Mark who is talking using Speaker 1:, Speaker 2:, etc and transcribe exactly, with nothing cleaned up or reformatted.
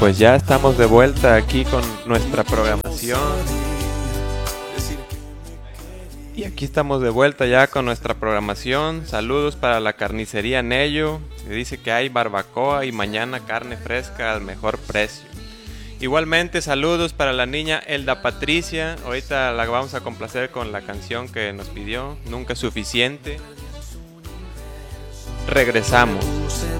Speaker 1: pues ya estamos de vuelta aquí con nuestra programación. Y aquí estamos de vuelta ya con nuestra programación. Saludos para la carnicería Nello, que dice que hay barbacoa y mañana carne fresca al mejor precio. Igualmente saludos para la niña Elda Patricia. Ahorita la vamos a complacer con la canción que nos pidió, Nunca es suficiente. Regresamos.